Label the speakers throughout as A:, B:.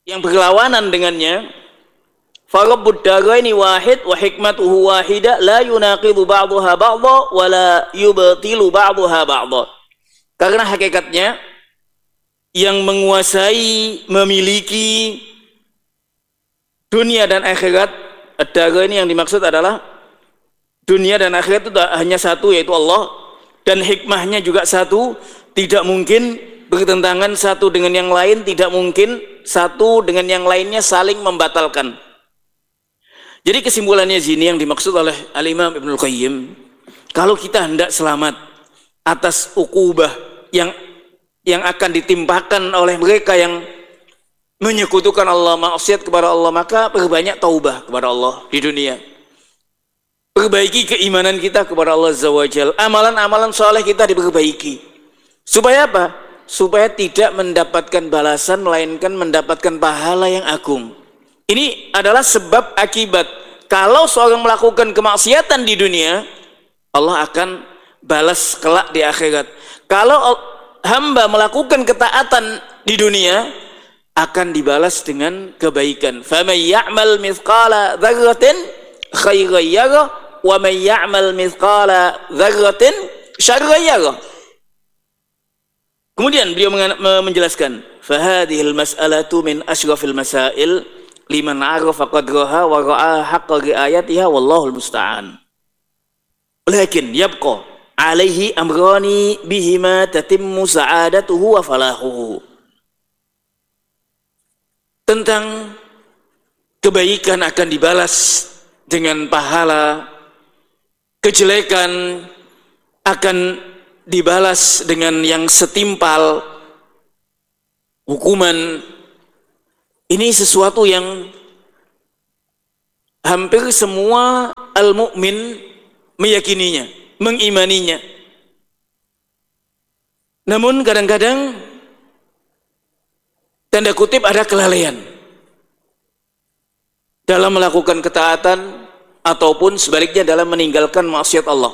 A: yang berlawanan dengannya. Farabbud daraini wahid wa hikmatuhu wahida la yunaqidu ba'daha ba'dha wa la yubtilu ba'daha ba'dha. Karena hakikatnya yang menguasai, memiliki dunia dan akhirat, ad-daraini yang dimaksud adalah dunia dan akhirat itu hanya satu, yaitu Allah, dan hikmahnya juga satu, tidak mungkin bertentangan satu dengan yang lain, tidak mungkin satu dengan yang lainnya saling membatalkan. Jadi kesimpulannya sini yang dimaksud oleh Al-Imam Ibnul Qayyim, kalau kita hendak selamat atas ukubah yang akan ditimpakan oleh mereka yang menyekutukan Allah, maksiat kepada Allah, maka perbanyak taubah kepada Allah di dunia. Perbaiki keimanan kita kepada Allah Azza wa Jalla. Amalan-amalan soleh kita diperbaiki. Supaya apa? Supaya tidak mendapatkan balasan, melainkan mendapatkan pahala yang agung. Ini adalah sebab akibat. Kalau seorang melakukan kemaksiatan di dunia, Allah akan balas kelak di akhirat. Kalau hamba melakukan ketaatan di dunia, akan dibalas dengan kebaikan. فَمَنْ يَعْمَلْ مِثْقَالَ ذَرَّةٍ خَيْرًا يَرَهُ وَمَنْ يَعْمَلْ مِثْقَالَ ذَرَّةٍ شَرًّا يَرَهُ. Kemudian beliau menjelaskan, فَهَذِهِ الْمَسْأَلَةُ مِنْ أَشْرَفِ الْمَسَائِلِ liman arafa qadraha wa ra'a haqqa riayatiha wallahul musta'an. Lakin yabqa alaihi amrani bihima tatimmu sa'adatuhu wa falahuhu. Tentang kebaikan akan dibalas dengan pahala, kejelekan akan dibalas dengan yang setimpal hukuman. Ini sesuatu yang hampir semua al-mu'min meyakininya, mengimaninya. Namun kadang-kadang tanda kutip ada kelalaian dalam melakukan ketaatan ataupun sebaliknya dalam meninggalkan maksiat Allah.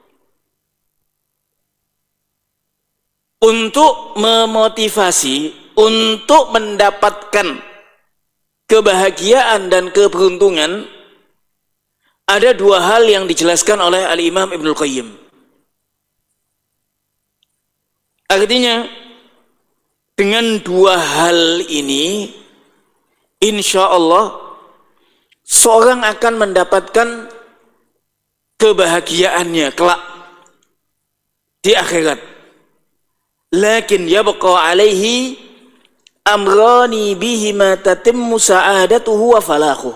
A: Untuk memotivasi, untuk mendapatkan kebahagiaan dan keberuntungan, ada dua hal yang dijelaskan oleh Al-Imam Ibnul Qayyim. Artinya, dengan dua hal ini, insya Allah seorang akan mendapatkan kebahagiaannya kelak di akhirat. Lakin yabqa alaihi amrani bihima tatimmu sa'adatuhu wa falahu.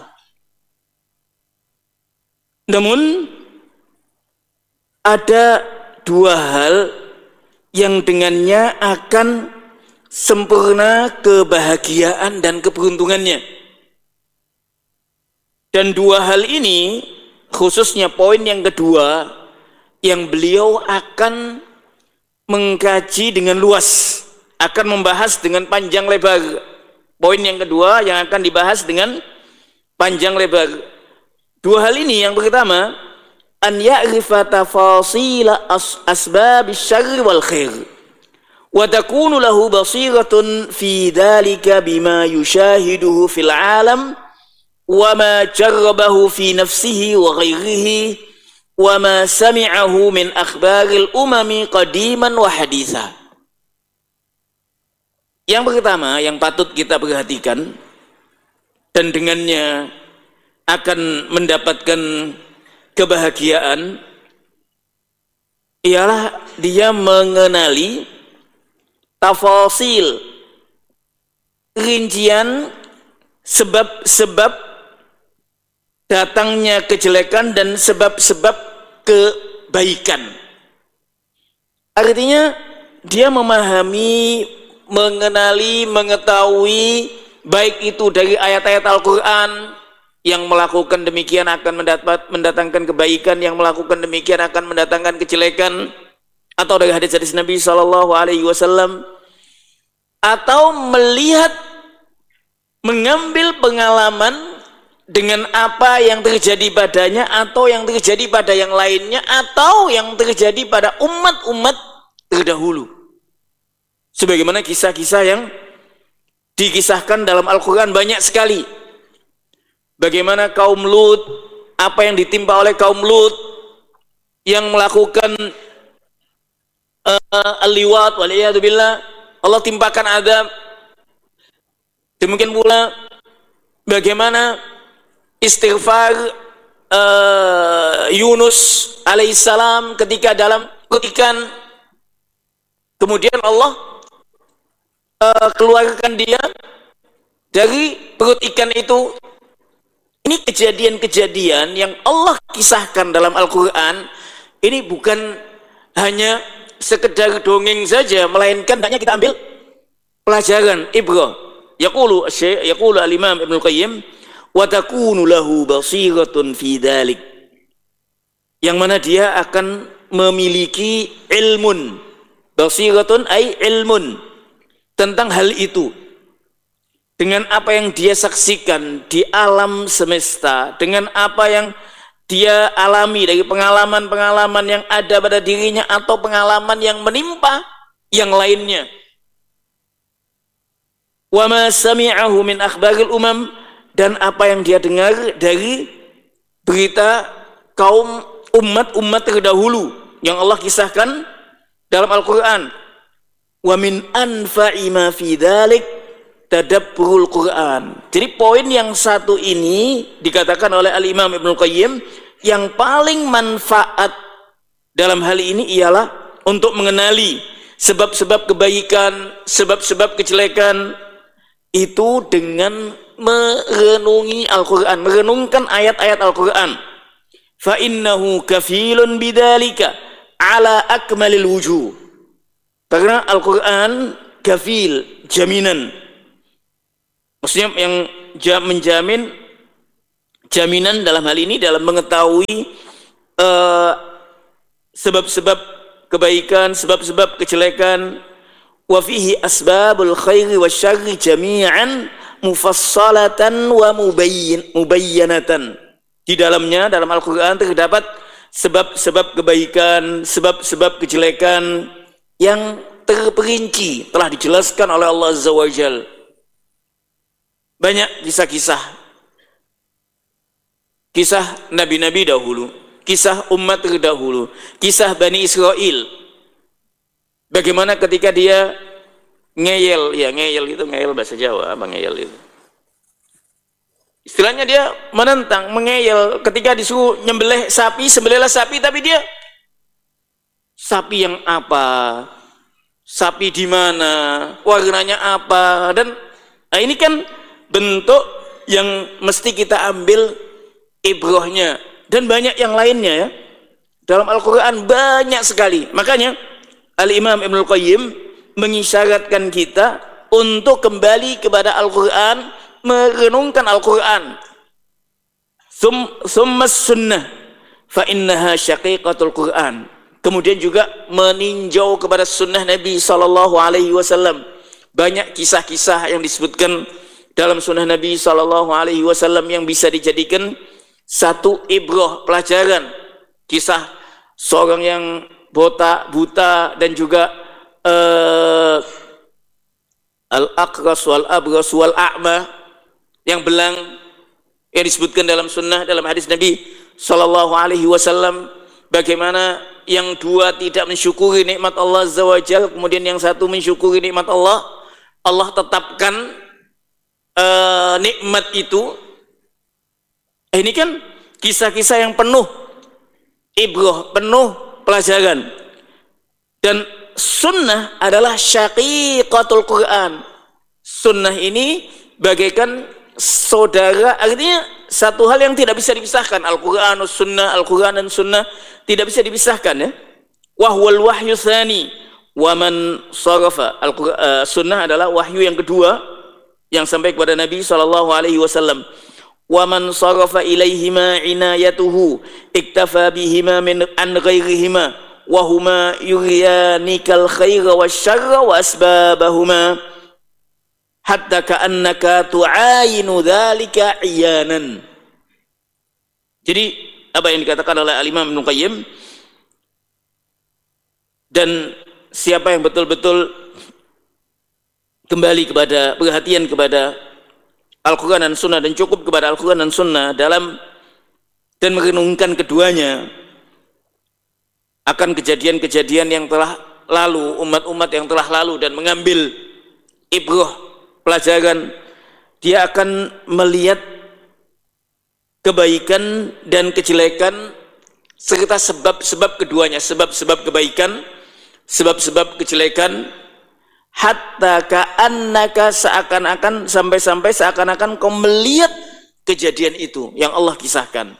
A: Namun ada dua hal yang dengannya akan sempurna kebahagiaan dan keberuntungannya. Dan dua hal ini, khususnya poin yang kedua, yang beliau akan mengkaji dengan luas, akan membahas dengan panjang lebar. Poin yang kedua yang akan dibahas dengan panjang lebar. Dua hal ini, yang pertama, an ya'rifa tafasila asbab syarri wal khair wa takunu lahu basiratun fi dhalika bima yushahiduhu fil alam wa ma jarrabahu fi nafsihi wa ghairihi wa ma sami'ahu min akhbaril umami qadiman wa haditha. Yang pertama yang patut kita perhatikan dan dengannya akan mendapatkan kebahagiaan ialah dia mengenali tafasil, rincian sebab-sebab datangnya kejelekan dan sebab-sebab kebaikan. Artinya dia memahami, mengenali, mengetahui baik itu dari ayat-ayat Al-Quran, yang melakukan demikian akan mendatangkan kebaikan, yang melakukan demikian akan mendatangkan kejelekan, atau dari hadis-hadis Nabi SAW, atau melihat, mengambil pengalaman dengan apa yang terjadi padanya atau yang terjadi pada yang lainnya atau yang terjadi pada umat-umat terdahulu, sebagaimana kisah-kisah yang dikisahkan dalam Al-Quran banyak sekali. Bagaimana kaum Lut, apa yang ditimpa oleh kaum Lut yang melakukan al-liwat waliyadzubillah, Allah timpakan azab. Demikian pula bagaimana istighfar Yunus alaihissalam ketika dalam ikan, kemudian Allah keluarkan dia dari perut ikan itu. Ini kejadian-kejadian yang Allah kisahkan dalam Al-Quran. Ini bukan hanya sekedar dongeng saja, melainkan banyak kita ambil pelajaran, ibrah. Yaqulu al-Imam Ibnu Qayyim, wa takunu lahu basiratun fi dzalik, yang mana dia akan memiliki ilmun. Basiratun ay ilmun, tentang hal itu, dengan apa yang dia saksikan di alam semesta, dengan apa yang dia alami dari pengalaman-pengalaman yang ada pada dirinya atau pengalaman yang menimpa yang lainnya. Wa ma sami'ahu min akhbaril umam, dan apa yang dia dengar dari berita kaum umat-umat terdahulu yang Allah kisahkan dalam Al-Quran. Wa min anfa'i ma fi dzalik tadabburul Quran. Jadi poin yang satu ini dikatakan oleh Al-Imam Ibnu Qayyim, yang paling manfaat dalam hal ini ialah untuk mengenali sebab-sebab kebaikan, sebab-sebab kejelekan itu dengan merenungi Al-Quran, merenungkan ayat-ayat Al-Quran. Fa innahu kafilun bidzalika ala akmalil wujuh. Karena Al-Quran kafil, jaminan. Maksudnya yang menjamin, jaminan dalam hal ini dalam mengetahui sebab-sebab kebaikan, sebab-sebab kejelekan. Wa fihi asbabul khairi wasyarri jami'an mufassalatan wa mubayyanatan. Di dalamnya, dalam Al-Quran terdapat sebab-sebab kebaikan, sebab-sebab kejelekan yang terperinci, telah dijelaskan oleh Allah Azza wa Jalla. Banyak kisah-kisah, kisah nabi-nabi dahulu, kisah umat terdahulu, kisah Bani Israel. Bagaimana ketika dia ngeyel, ya ngeyel itu, ngeyel bahasa Jawa, apa ngeyel itu? Istilahnya dia menentang, mengeyel ketika disuruh nyembelih sapi, sembelihlah sapi, tapi dia sapi yang apa? Sapi di mana? Warnanya apa? Dan ini kan bentuk yang mesti kita ambil ibrahnya, dan banyak yang lainnya ya. Dalam Al-Quran banyak sekali. Makanya Al-Imam Ibnu Qayyim mengisyaratkan kita untuk kembali kepada Al-Quran, merenungkan Al-Quran. Summas sunnah fa innaha syaqiqatul Quran. Kemudian juga meninjau kepada sunnah Nabi SAW. Banyak kisah-kisah yang disebutkan dalam sunnah Nabi SAW yang bisa dijadikan satu ibrah, pelajaran. Kisah seorang yang buta dan juga al-aqras wal-abras wal-a'ma, yang belang, yang disebutkan dalam sunnah, dalam hadis Nabi SAW. Bagaimana yang dua tidak mensyukuri nikmat Allah Azza wa Jalla, kemudian yang satu mensyukuri nikmat Allah, Allah tetapkan nikmat itu. Ini kan kisah-kisah yang penuh ibrah, penuh pelajaran. Dan sunnah adalah syaqiqatul Quran. Sunnah ini bagaikan saudara, artinya satu hal yang tidak bisa dipisahkan. Al-Quran sunnah, Al-Quran dan sunnah tidak bisa dipisahkan ya. Wahwal wahyu tsani wa man sarafa. Sunnah adalah wahyu yang kedua yang sampai kepada Nabi SAW. Wa man sarafa ilaihima inayatuhu iktafa bihima min an ghairihima wa huma yuriyanikal khaira wasyarra wa asbabahuma hatta ka'annaka tu'ayinu dzalika iyanan. Jadi apa yang dikatakan oleh Al-Imam Ibnu Qayyim, dan siapa yang betul-betul kembali kepada perhatian kepada Al-Quran dan Sunnah dan cukup kepada Al-Quran dan Sunnah dalam dan merenungkan keduanya akan kejadian-kejadian yang telah lalu, umat-umat yang telah lalu, dan mengambil ibrah, pelajaran, dia akan melihat kebaikan dan kejelekan serta sebab-sebab keduanya, sebab-sebab kebaikan, sebab-sebab kejelekan, hatta ka'annaka, seakan-akan, sampai-sampai seakan-akan kau melihat kejadian itu yang Allah kisahkan.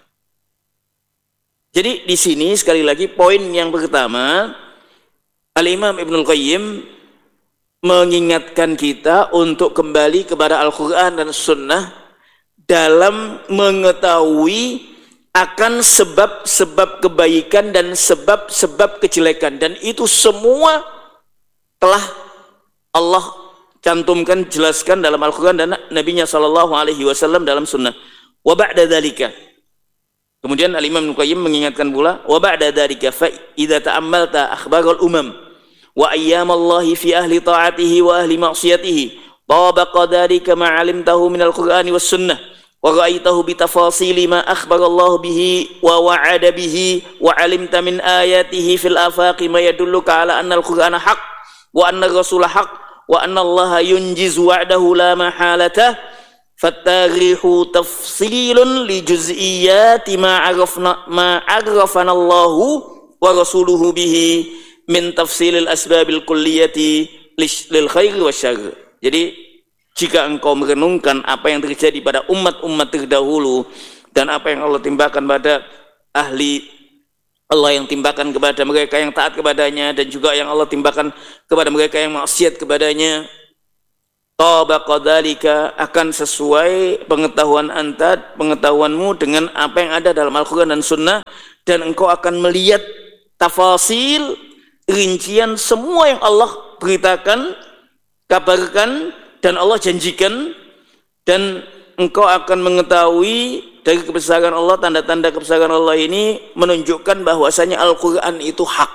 A: Jadi di sini sekali lagi poin yang pertama, Al-Imam Ibnul Qayyim mengingatkan kita untuk kembali kepada Al-Quran dan Sunnah dalam mengetahui akan sebab-sebab kebaikan dan sebab-sebab kejelekan, dan itu semua telah Allah cantumkan, jelaskan dalam Al-Quran dan Nabi-Nya Sallallahu Alaihi Wasallam dalam Sunnah. Wa ba'da dzalika, kemudian Al-Imam Ibnu Qayyim mengingatkan pula, wa ba'da dzalika fa idza ta'ammalta akhbarul umam wa ayyamallahi fi ahli ta'atihi wa ahli ma'siyatihi tabaqa dzalika ma 'alimtahu min al-Qur'ani was sunnah wa ra'aitahu bi tafasili ma akhbarallahu bihi wa wa'ada bihi wa 'alimta min ayatihi fil afaqi ma yadulluka 'ala anna al-Qur'ana haqq wa anna ar-rasula haqq wa anna Allaha yunjizu wa'dahu la mahalata fattarihu tafsilun li juz'iyati ma arafana Allahu wa rasuluhu bihi min tafsilil asbabil kulliyati lil khairi wasyarr. Jadi jika engkau merenungkan apa yang terjadi pada umat-umat terdahulu dan apa yang Allah timpakan pada ahli Allah, yang timpakan kepada mereka yang taat kepadanya, dan juga yang Allah timpakan kepada mereka yang maksiat kepadanya, tabaqa dzalika, akan sesuai pengetahuanmu dengan apa yang ada dalam Al-Quran dan Sunnah, dan engkau akan melihat tafasil, rincian semua yang Allah beritakan, kabarkan, dan Allah janjikan, dan engkau akan mengetahui dari kebesaran Allah, tanda-tanda kebesaran Allah ini menunjukkan bahwasanya Al-Quran itu hak.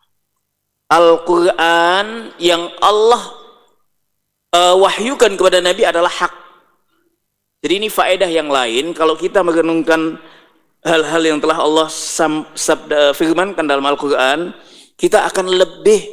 A: Al-Quran yang Allah wahyukan kepada Nabi adalah hak. Jadi ini faedah yang lain kalau kita merenungkan hal-hal yang telah Allah firmankan dalam Al-Quran, kita akan lebih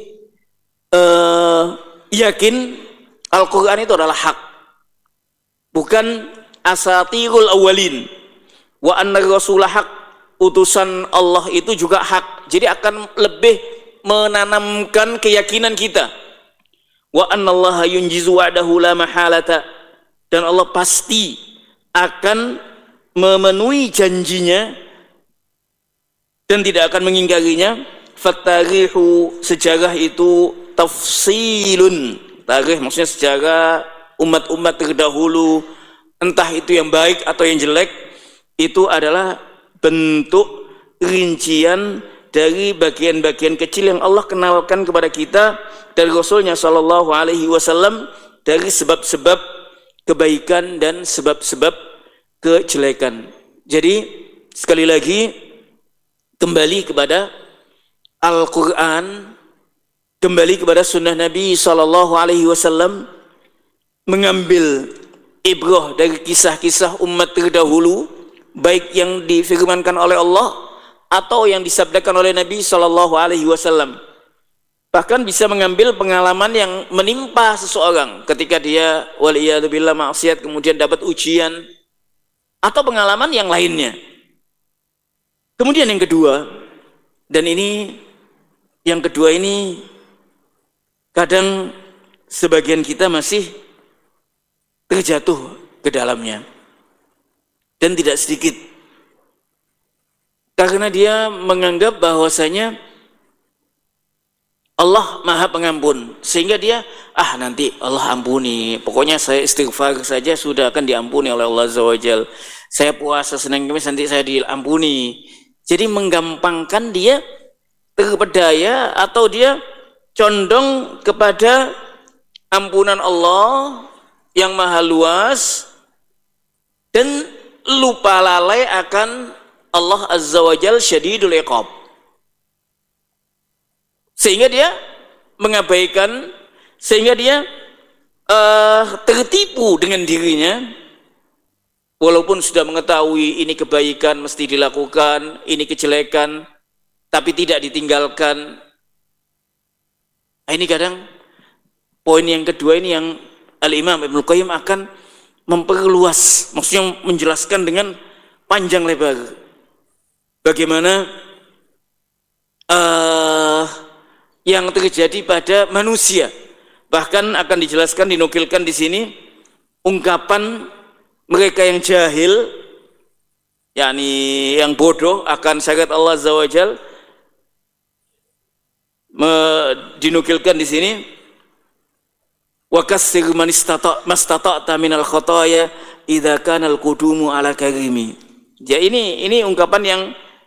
A: yakin Al-Quran itu adalah hak, bukan asatirul awalin. Wa anna rasulah haq, utusan Allah itu juga hak. Jadi akan lebih menanamkan keyakinan kita. Wa annallaha yunjizu wa'dahu la mahalata, dan Allah pasti akan memenuhi janjinya dan tidak akan mengingkarinya. Fattarihu, sejarah itu tafsilun. Tarikh maksudnya sejarah umat-umat terdahulu, entah itu yang baik atau yang jelek, itu adalah bentuk rincian dari bagian-bagian kecil yang Allah kenalkan kepada kita dari Rasulnya Shallallahu Alaihi Wasallam, dari sebab-sebab kebaikan dan sebab-sebab kejelekan. Jadi sekali lagi kembali kepada Al-Quran, kembali kepada Sunnah Nabi Shallallahu Alaihi Wasallam, mengambil ibrah dari kisah-kisah umat terdahulu, baik yang difirmankan oleh Allah atau yang disabdakan oleh Nabi Shallallahu Alaihi Wasallam. Bahkan bisa mengambil pengalaman yang menimpa seseorang ketika dia waliyadzubillah maksiat kemudian dapat ujian, atau pengalaman yang lainnya. Kemudian yang kedua, dan ini yang kedua ini kadang sebagian kita masih terjatuh ke dalamnya, dan tidak sedikit, karena dia menganggap bahwasanya Allah Maha Pengampun, sehingga dia nanti Allah ampuni, pokoknya saya istighfar saja sudah akan diampuni oleh Allah Azza wa Jalla, saya puasa Senin Kamis nanti saya diampuni. Jadi menggampangkan, dia terpedaya atau dia condong kepada ampunan Allah yang maha luas, dan lupa lalai akan Allah Azza wa Jalla syadidul iqab, sehingga dia mengabaikan, sehingga dia tertipu dengan dirinya, walaupun sudah mengetahui ini kebaikan mesti dilakukan, ini kejelekan tapi tidak ditinggalkan. Ini kadang poin yang kedua ini yang Al-Imam Ibnu Qayyim akan memperluas, maksudnya menjelaskan dengan panjang lebar bagaimana yang terjadi pada manusia. Bahkan akan dijelaskan, dinukilkan di sini ungkapan mereka yang jahil, yakni yang bodoh akan syariat Allah Azza wa Jalla, dinukilkan di sini, wa kassir man mastata'ta minal khataya idza kana al-qudumu ala karimi. Ya, ini ungkapan yang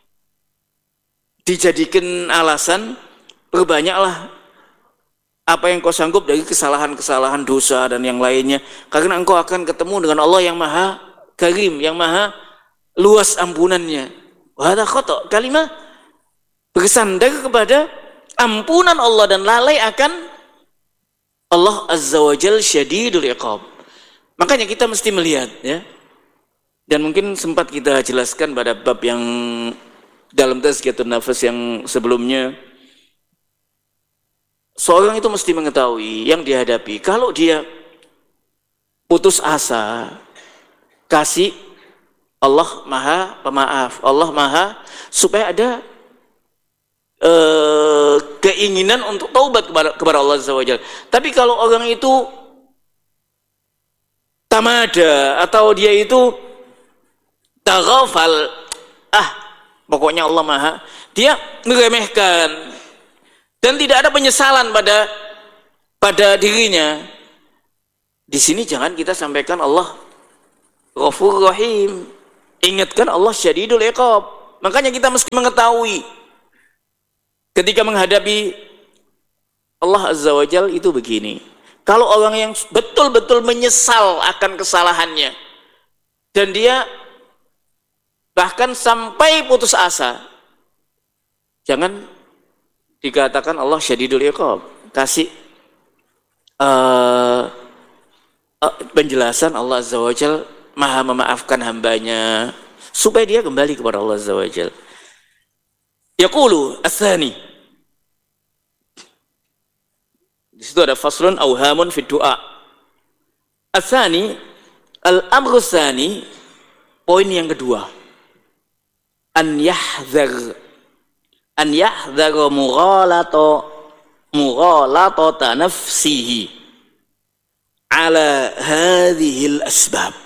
A: dijadikan alasan, perbanyaklah apa yang kau sanggup dari kesalahan-kesalahan dosa dan yang lainnya, karena engkau akan ketemu dengan Allah yang maha karim, yang maha luas ampunannya. Wa hadza khata', kalimah bersandar kepada ampunan Allah dan lalai akan Allah Azza wa Jalla syadidul iqab. Makanya kita mesti melihat, ya. Dan mungkin sempat kita jelaskan pada bab yang dalam tazkiyatun nafas yang sebelumnya, seorang itu mesti mengetahui yang dihadapi. Kalau dia putus asa, kasih Allah maha pemaaf, Allah maha, supaya ada keinginan untuk taubat kepada Allah Azza wa Jalla. Tapi kalau orang itu tamada atau dia itu taghafal, pokoknya Allah maha, dia meremehkan dan tidak ada penyesalan pada dirinya. Di sini jangan kita sampaikan Allah Ghafur Rahim. Ingatkan Allah Syadidul Iqab. Makanya kita mesti mengetahui ketika menghadapi Allah Azza wa Jalla itu begini. Kalau orang yang betul-betul menyesal akan kesalahannya dan dia bahkan sampai putus asa, jangan dikatakan Allah Syadidul Iqab. Kasih penjelasan Allah Azza wa Jalla maha memaafkan hambanya, supaya dia kembali kepada Allah Azza wa Jalla. Yaqulu ats-tsani, di situ ada faslun awhamun fi du'a. Ats-tsani, al-amru tsani, poin yang kedua, an yahdzar mughalatata nafsihi ala hadhihi al-asbab.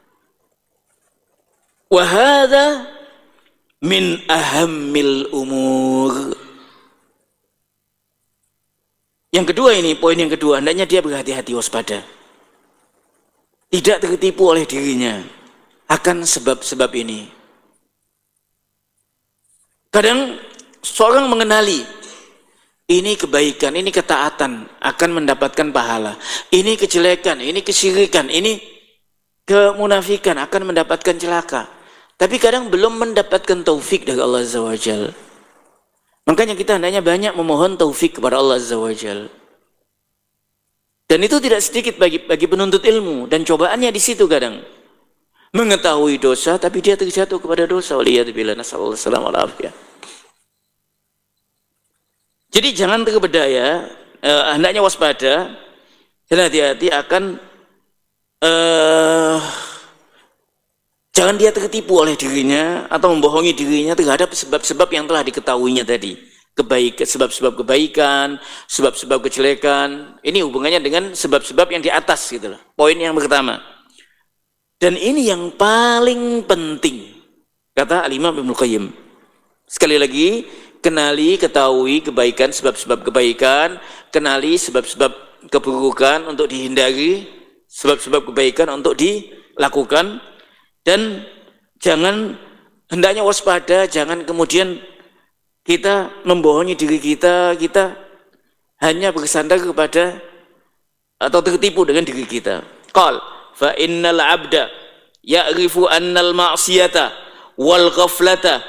A: Wa hadha min ahammil umur. Yang kedua ini, poin yang kedua, hendaknya dia berhati-hati, waspada, tidak tertipu oleh dirinya akan sebab-sebab ini. Kadang seorang mengenali ini kebaikan, ini ketaatan akan mendapatkan pahala, ini kejelekan, ini kesyirikan, ini kemunafikan akan mendapatkan celaka. Tapi kadang belum mendapatkan taufik dari Allah Azza wa Jalla. Makanya kita hendaknya banyak memohon taufik kepada Allah Azza wa Jalla. Dan itu tidak sedikit bagi penuntut ilmu, dan cobaannya di situ kadang. Mengetahui dosa tapi dia terjatuh kepada dosa. Waliyadzubillah, nasallallahu alaihi wasallam. Jadi jangan terpedaya, hendaknya waspada dan hati-hati akan jangan dia tertipu oleh dirinya atau membohongi dirinya terhadap sebab-sebab yang telah diketahuinya tadi. Sebab-sebab kebaikan, sebab-sebab kejelekan. Ini hubungannya dengan sebab-sebab yang di atas gitu loh. Poin yang pertama. Dan ini yang paling penting, kata Al-Imam Ibnu Qayyim. Sekali lagi, kenali, ketahui kebaikan, sebab-sebab kebaikan, kenali sebab-sebab keburukan untuk dihindari, sebab-sebab kebaikan untuk dilakukan. Dan jangan, hendaknya waspada, jangan kemudian kita membohongi diri kita hanya bersandar kepada atau tertipu dengan diri kita. Qal fa innal abda ya'rifu annal ma'siyata wal ghaflata